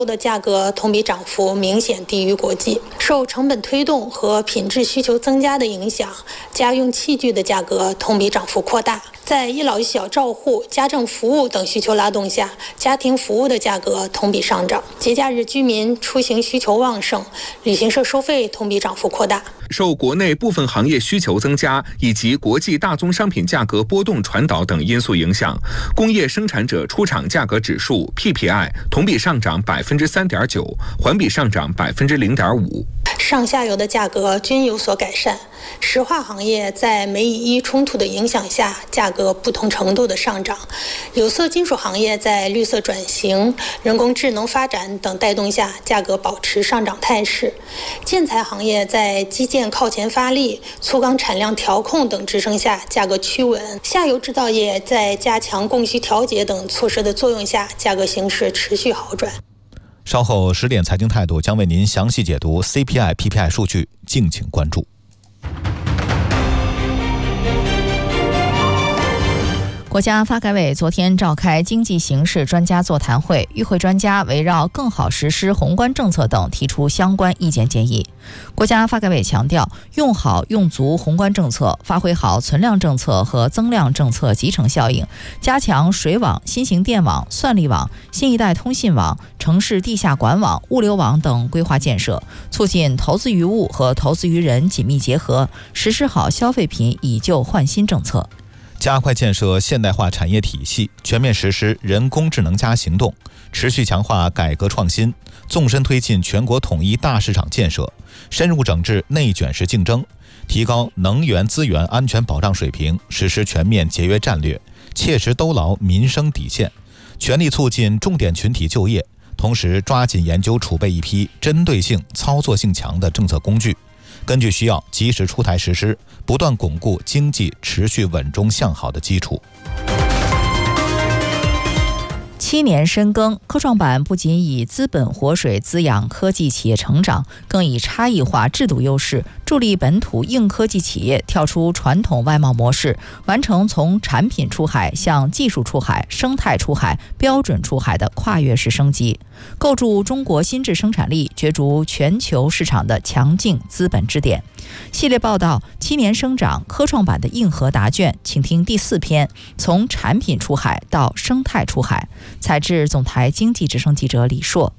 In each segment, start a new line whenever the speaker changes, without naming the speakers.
的价格同比涨幅明显低于国际。受成本推动和品质需求增加的影响，家用器具的价格同比涨幅扩大。在一老一小照护、家政服务等需求拉动下，家庭服务的价格同比上涨。节假日居民出行需求旺盛，旅行社收费同比涨幅扩大。
受国内部分行业需求增加以及国际大宗商品价格波动传导等因素影响，工业生产者出厂价格指数 PPI 同比上涨 3.9%， 环比上涨 0.5%。
上下游的价格均有所改善。石化行业在美以伊冲突的影响下，价格不同程度的上涨。有色金属行业在绿色转型、人工智能发展等带动下，价格保持上涨态势。建材行业在基建靠前发力、粗钢产量调控等支撑下，价格趋稳。下游制造业在加强供需调节等措施的作用下，价格形势持续好转。
稍后10点财经态度将为您详细解读 CPI、PPI 数据，敬请关注。
国家发改委昨天召开经济形势专家座谈会，与会专家围绕更好实施宏观政策等提出相关意见建议。国家发改委强调，用好用足宏观政策，发挥好存量政策和增量政策集成效应，加强水网、新型电网、算力网、新一代通信网、城市地下管网、物流网等规划建设，促进投资于物和投资于人紧密结合，实施好消费品以旧换新政策。
加快建设现代化产业体系，全面实施人工智能行动，持续强化改革创新，纵深推进全国统一大市场建设，深入整治内卷式竞争，提高能源资源安全保障水平，实施全面节约战略，切实兜牢民生底线，全力促进重点群体就业，同时抓紧研究储备一批针对性、操作性强的政策工具，根据需要及时出台实施，不断巩固经济持续稳中向好的基础。
7年深耕，科创板不仅以资本活水滋养科技企业成长，更以差异化制度优势助力本土硬科技企业跳出传统外贸模式，完成从产品出海向技术出海、生态出海、标准出海的跨越式升级，构筑中国新质生产力角逐全球市场的强劲资本支点。系列报道7年生长，科创板的硬核答卷，请听第4篇，从产品出海到生态出海。采自总台经济之声记者李硕。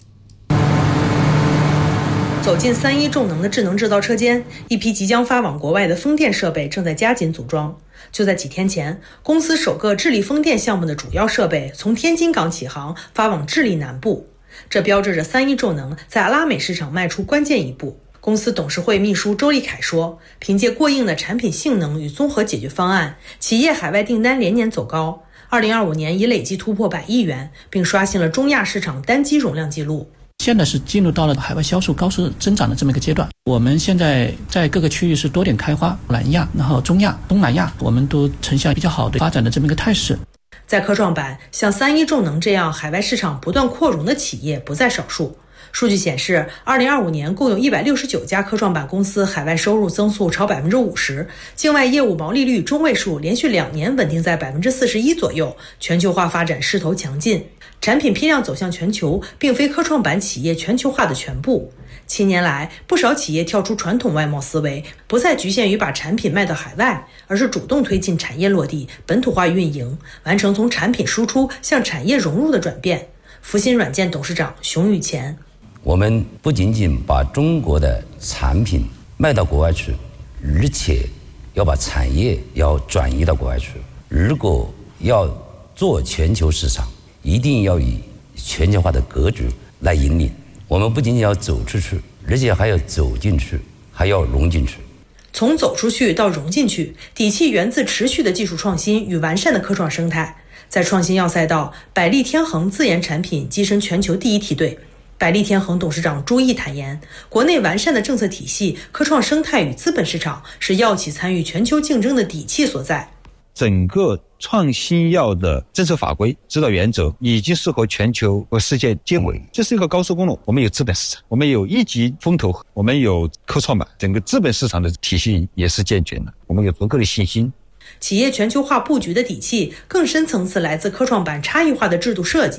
走进3.1重能的智能制造车间，一批即将发往国外的风电设备正在加紧组装。就在几天前，公司首个智利风电项目的主要设备从天津港起航，发往智利南部。这标志着3.1重能在拉美市场迈出关键一步。公司董事会秘书周立凯说，凭借过硬的产品性能与综合解决方案，企业海外订单连年走高，2025年已累计突破100亿元，并刷新了中亚市场单机容量纪录。
现在是进入到了海外销售高速增长的这么一个阶段。我们现在在各个区域是多点开花，南亚、然后中亚、东南亚，我们都呈现比较好的发展的这么一个态势。
在科创板，像3.1重能这样海外市场不断扩容的企业不在少数。数据显示，2025年共有169家科创板公司海外收入增速超 50%， 境外业务毛利率中位数连续2年稳定在 41% 左右，全球化发展势头强劲。产品批量走向全球，并非科创板企业全球化的全部。7年来，不少企业跳出传统外贸思维，不再局限于把产品卖到海外，而是主动推进产业落地、本土化运营，完成从产品输出向产业融入的转变。福鑫软件董事长熊宇前，
我们不仅仅把中国的产品卖到国外去，而且要把产业要转移到国外去。如果要做全球市场，一定要以全球化的格局来引领。我们不仅仅要走出去，而且还要走进去，还要融进去。
从走出去到融进去，底气源自持续的技术创新与完善的科创生态。在创新要赛道，百利天恒自研产品跻身全球第1梯队。百利天恒董事长朱毅坦言，国内完善的政策体系、科创生态与资本市场是药企参与全球竞争的底气所在。
整个创新药的政策法规、指导原则已经是和全球和世界接轨，这是一个高速公路。我们有资本市场，我们有一级风投，我们有科创板，整个资本市场的体系也是健全的，我们有足够的信心。
企业全球化布局的底气更深层次来自科创板差异化的制度设计。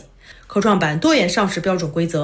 科创板多元上市标准规则